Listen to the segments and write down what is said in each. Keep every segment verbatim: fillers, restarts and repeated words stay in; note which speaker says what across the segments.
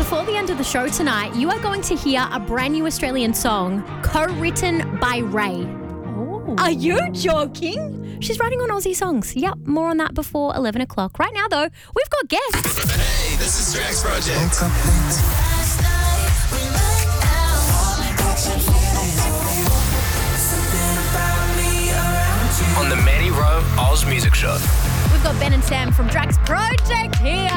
Speaker 1: before the end of the show tonight, you are going to hear a brand new Australian song co-written by Ray. Ooh. Are you joking? She's writing on Aussie songs. Yep, more on that before eleven o'clock. Right now, though, we've got guests.
Speaker 2: Hey, this is Drax Project. On the Manny Rowe Oz Music Show.
Speaker 1: We've got Ben and Sam from Drax Project here.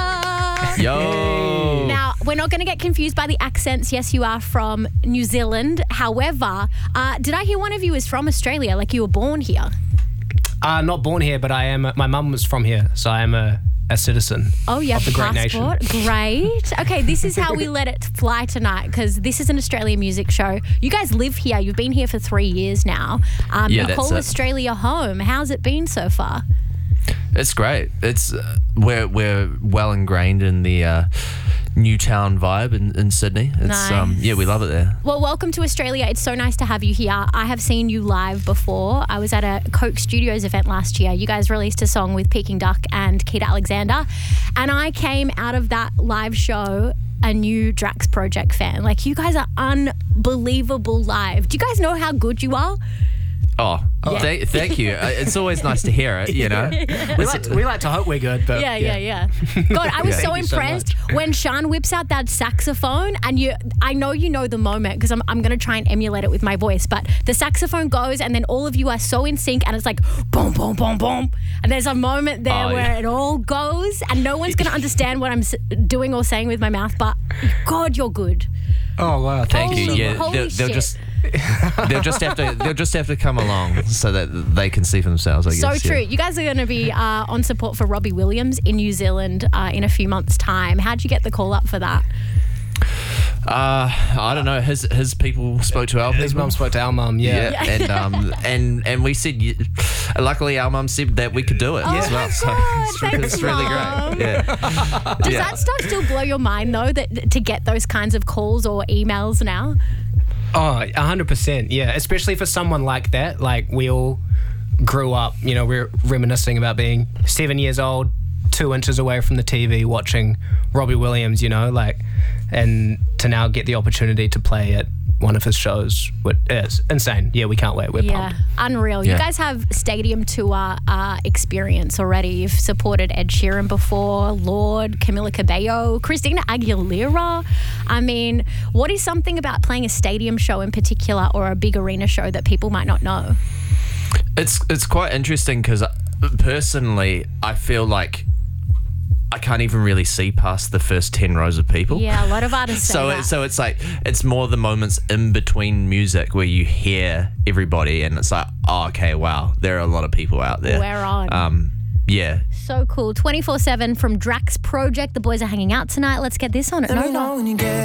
Speaker 3: Yo.
Speaker 1: Now, we're not going to get confused by the accents. Yes, you are from New Zealand. However, uh, did I hear one of you is from Australia, like you were born here?
Speaker 4: Uh, not born here, but I am. My mum was from here, so I am a, a citizen
Speaker 1: oh, yeah,
Speaker 4: of the great
Speaker 1: passport.
Speaker 4: nation.
Speaker 1: Great. Okay, this is how we let it fly tonight, because this is an Australian music show. You guys live here. You've been here for three years now. Um,
Speaker 3: Yeah,
Speaker 1: you
Speaker 3: that's
Speaker 1: call
Speaker 3: it.
Speaker 1: Australia home. How's it been so far?
Speaker 3: It's great. It's uh, we're we're well ingrained in the uh, Newtown vibe in, in Sydney. It's
Speaker 1: Nice.
Speaker 3: um yeah, we love it there.
Speaker 1: Well, welcome to Australia. It's so nice to have you here. I have seen you live before. I was at a Coke Studios event last year. You guys released a song with Peking Duck and Keita Alexander. And I came out of that live show a new Drax Project fan. Like, you guys are unbelievable live. Do you guys know how good you are?
Speaker 3: Oh,
Speaker 1: Yeah.
Speaker 3: thank, thank you. Uh, It's always nice to hear it, you know.
Speaker 4: We like, to, we like to hope we're good, but
Speaker 1: Yeah, yeah, yeah. God, I was
Speaker 4: Yeah.
Speaker 1: so
Speaker 4: Thank you so
Speaker 1: impressed when Sean whips out that saxophone, and you, I know you know the moment, because I'm, I'm going to try and emulate it with my voice, but the saxophone goes and then all of you are so in sync and it's like boom, boom, boom, boom. And there's a moment there
Speaker 3: Oh,
Speaker 1: where
Speaker 3: yeah.
Speaker 1: it all goes and no one's going to understand what I'm s- doing or saying with my mouth, but God, you're good.
Speaker 4: Oh wow,
Speaker 3: Thank
Speaker 1: Holy-
Speaker 3: you. Yeah,
Speaker 1: holy
Speaker 3: they'll, they'll
Speaker 1: shit.
Speaker 3: just they'll just have to they'll just have to come along so that they can see for themselves. I
Speaker 1: So
Speaker 3: guess.
Speaker 1: true.
Speaker 3: Yeah.
Speaker 1: You guys are going to be uh, on support for Robbie Williams in New Zealand uh, in a few months' time. How'd you get the call up for that?
Speaker 3: Uh, I don't know. His his people spoke to our
Speaker 4: his
Speaker 3: people.
Speaker 4: mum spoke to our mum. Yeah.
Speaker 3: Yeah, and um and and we said, y- luckily our mum said that we could do it
Speaker 1: Oh
Speaker 3: as
Speaker 1: my
Speaker 3: well. So
Speaker 1: God,
Speaker 3: it's,
Speaker 1: thanks,
Speaker 3: it's really
Speaker 1: Mum.
Speaker 3: great. Yeah.
Speaker 1: Does
Speaker 3: Yeah.
Speaker 1: that stuff still blow your mind, though, that to get those kinds of calls or emails now?
Speaker 4: Oh, a hundred percent. Yeah, especially for someone like that. Like, we all grew up. You know, we're reminiscing about being seven years old, two inches away from the T V, watching Robbie Williams. You know, like, and to now get the opportunity to play at one of his shows, which is insane. Yeah, we can't wait. We're
Speaker 1: Yeah,
Speaker 4: pumped.
Speaker 1: unreal. You
Speaker 3: Yeah.
Speaker 1: guys have stadium tour uh, experience already. You've supported Ed Sheeran before, Lord, Camila Cabello, Christina Aguilera. I mean, what is something about playing a stadium show in particular or a big arena show that people might not know?
Speaker 3: It's it's quite interesting because personally, I feel like I can't even really see past the first ten rows of people.
Speaker 1: Yeah, a lot of artists say
Speaker 3: So
Speaker 1: that.
Speaker 3: it, so it's like it's more the moments in between music where you hear everybody and it's like, oh, okay, wow, there are a lot of people out there.
Speaker 1: We're on.
Speaker 3: Um, yeah.
Speaker 1: So cool. twenty-four seven from Drax Project. The boys are hanging out tonight. Let's get this on at
Speaker 5: Let me
Speaker 1: Nova.
Speaker 5: know when you get